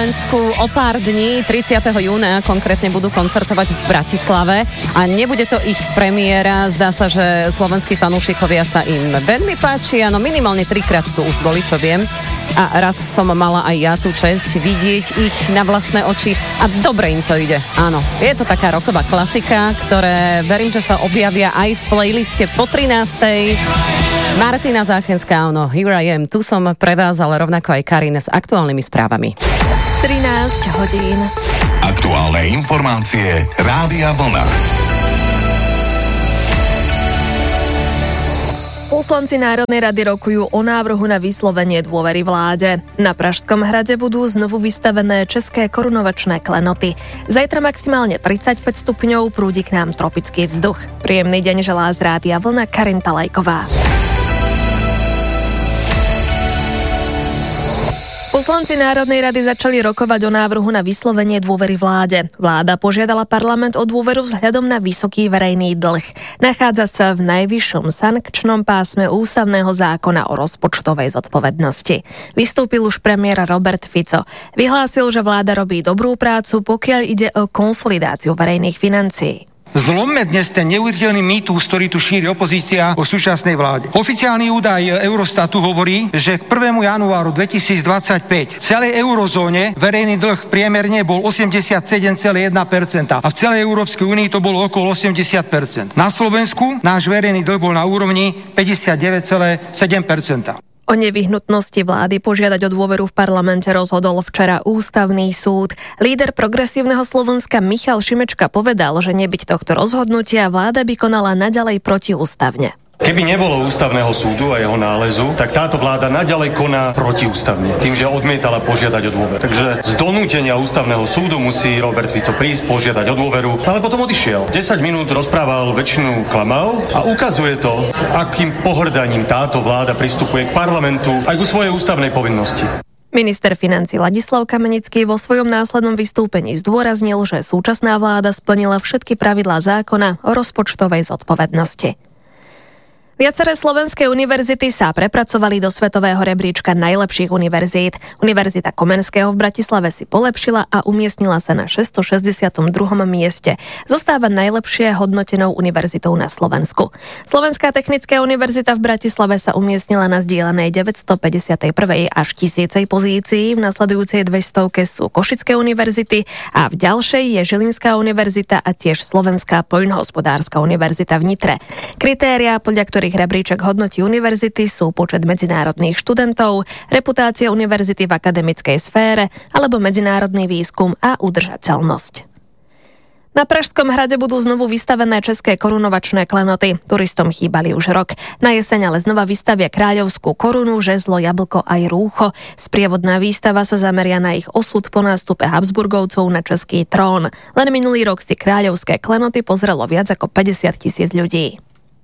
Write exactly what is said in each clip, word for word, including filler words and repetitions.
Slovensku o pár dní, tridsiateho júna konkrétne budú koncertovať v Bratislave a nebude to ich premiéra. Zdá sa, že slovenskí fanúšikovia sa im veľmi páčia, no minimálne trikrát tu už boli, čo viem. A raz som mala aj ja tú česť vidieť ich na vlastné oči a dobre im to ide. Áno, je to taká roková klasika, ktoré verím, že sa objavia aj v playliste po trinástej. Martina Záchenská, ono, Here I Am. Tu som pre vás, ale rovnako aj Karina s aktuálnymi správami. trinásť hodín. Aktuálne informácie Rádia Vlna. Poslanci Národnej rady rokujú o návrhu na vyslovenie dôvery vláde. Na Pražskom hrade budú znovu vystavené české korunovačné klenoty. Zajtra maximálne tridsaťpäť stupňov, prúdi k nám tropický vzduch. Príjemný deň želá z Rádia Vlna Karinta Lajková. Poslanci Národnej rady začali rokovať o návrhu na vyslovenie dôvery vláde. Vláda požiadala parlament o dôveru vzhľadom na vysoký verejný dlh. Nachádza sa v najvyššom sankčnom pásme ústavného zákona o rozpočtovej zodpovednosti. Vystúpil už premiér Robert Fico. Vyhlásil, že vláda robí dobrú prácu, pokiaľ ide o konsolidáciu verejných financií. Zlomme dnes ten neuveriteľný mýtus, ktorý tu šíri opozícia o súčasnej vláde. Oficiálny údaj Eurostatu hovorí, že k prvému januáru dvetisícdvadsaťpäť v celej eurozóne verejný dlh priemerne bol osemdesiatsedem celá jeden percent a v celej Európskej únii to bolo okolo osemdesiat percent. Na Slovensku náš verejný dlh bol na úrovni päťdesiatdeväť celá sedem percent. O nevyhnutnosti vlády požiadať o dôveru v parlamente rozhodol včera Ústavný súd. Líder Progresívneho Slovenska Michal Šimečka povedal, že nebyť tohto rozhodnutia vláda by konala naďalej protiústavne. Keby nebolo ústavného súdu a jeho nálezu, tak táto vláda naďalej koná protiústavne, tým, že odmietala požiadať o dôveru. Takže z donútenia ústavného súdu musí Robert Fico prísť, požiadať o dôveru, ale potom odišiel. desať minút rozprával, väčšinu klamal a ukazuje to, s akým pohrdaním táto vláda pristupuje k parlamentu aj ku svojej ústavnej povinnosti. Minister financií Ladislav Kamenický vo svojom následnom vystúpení zdôraznil, že súčasná vláda splnila všetky pravidlá zákona o rozpočtovej zodpovednosti. Viaceré slovenské univerzity sa prepracovali do svetového rebríčka najlepších univerzít. Univerzita Komenského v Bratislave si polepšila a umiestnila sa na šesťstošesťdesiatom druhom mieste. Zostáva najlepšie hodnotenou univerzitou na Slovensku. Slovenská technická univerzita v Bratislave sa umiestnila na zdieľanej deväťstopäťdesiatej prvej až tisícej pozícii. V nasledujúcej dvestovke sú Košické univerzity a v ďalšej je Žilinská univerzita a tiež Slovenská poľnohospodárska univerzita v Nitre. Kritéria, podľa ktorých rebríček hodnotí univerzity, sú počet medzinárodných študentov, reputácia univerzity v akademickej sfére alebo medzinárodný výskum a udržateľnosť. Na Pražskom hrade budú znovu vystavené české korunovačné klenoty. Turistom chýbali už rok. Na jeseň ale znova vystavia kráľovskú korunu, žezlo, jablko aj rúcho. Sprievodná výstava sa zameria na ich osud po nástupe Habsburgovcov na český trón. Len minulý rok si kráľovské klenoty pozrelo viac ako päťdesiat tisíc ľudí.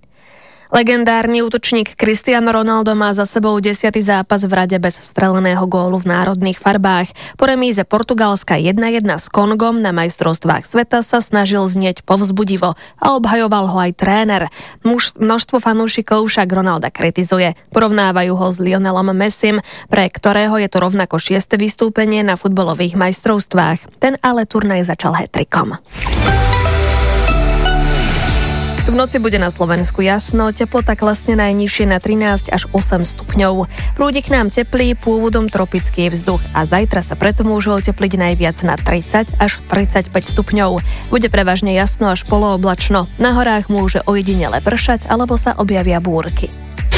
Legendárny útočník Cristiano Ronaldo má za sebou desiaty zápas v rade bez streleného gólu v národných farbách. Po remíze Portugalska jedna jedna s Kongom na majstrovstvách sveta sa snažil znieť povzbudivo a obhajoval ho aj tréner. Muž, množstvo fanúšikov však Ronalda kritizuje. Porovnávajú ho s Lionelom Messim, pre ktorého je to rovnako šieste vystúpenie na futbalových majstrovstvách. Ten ale turnaj začal hat-trickom. V noci bude na Slovensku jasno, teplota klesne najnižšie na trinásť až osem stupňov. Prúdi k nám teplý, pôvodom tropický vzduch a zajtra sa preto môže otepliť najviac na tridsať až tridsaťpäť stupňov. Bude prevažne jasno až polooblačno. Na horách môže ojedinele pršať alebo sa objavia búrky.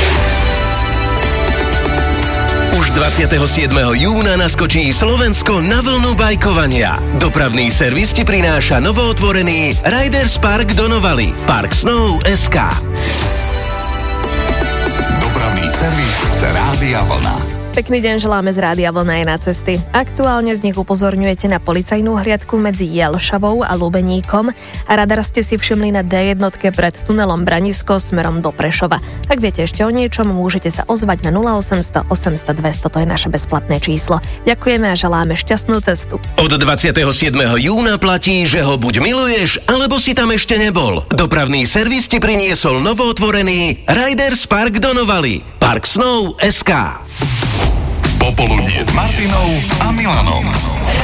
Už dvadsiateho siedmeho júna naskočí Slovensko na vlnu bajkovania. Dopravný servis ti prináša novootvorený Riders Park do Novaly. Park Snow bodka es ká. Dopravný servis Rádia Vlna. Pekný deň želáme z Rádia Vlna aj na cesty. Aktuálne z nich upozorňujete na policajnú hliadku medzi Jelšavou a Lubeníkom a radar ste si všimli na dé jedna pred tunelom Branisko smerom do Prešova. Ak viete ešte o niečom, môžete sa ozvať na nula osemsto osemsto dvesto, to je naše bezplatné číslo. Ďakujeme a želáme šťastnú cestu. Od dvadsiateho siedmeho júna platí, že ho buď miluješ, alebo si tam ešte nebol. Dopravný servis ti priniesol novootvorený Riders Park do Novaly. Park Snow bodka es ká. Popoludnie s Martinou a Milanom.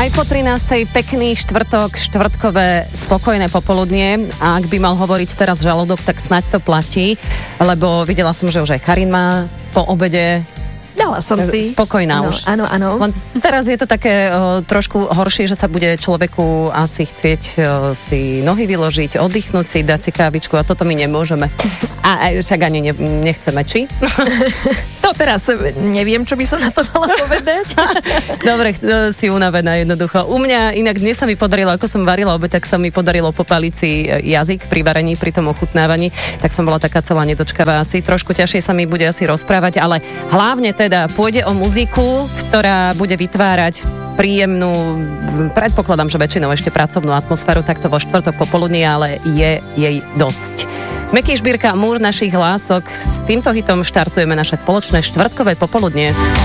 Aj po trinástej pekný štvrtok, štvrtkové spokojné popoludnie. A ak by mal hovoriť teraz žalúdok, tak snaď to platí, lebo videla som, že už aj Karin má po obede Dala som si. Spokojná ano, už. Áno, áno. Len teraz je to také o, trošku horšie, že sa bude človeku asi chcieť o, si nohy vyložiť, oddychnúť si, dať si kávičku a toto my nemôžeme. A, a však ani ne, nechceme, či? To teraz neviem, čo by som na to mala povedať. Dobre, si unavená jednoducho. U mňa inak dnes sa mi podarilo, ako som varila obed, tak sa mi podarilo popáliť si jazyk pri varení, pri tom ochutnávaní, tak som bola taká celá nedočkavá asi. Trošku ťažšie sa mi bude asi rozprávať, ale hlavne teda pôjde o muziku, ktorá bude vytvárať príjemnú, predpokladám, že väčšinou ešte pracovnú atmosféru, takto vo štvrtok popoludní, ale je jej dosť. Meky Šbírka, Múr našich hlások. S týmto hitom štartujeme naše spoločné štvrtkové popoludnie.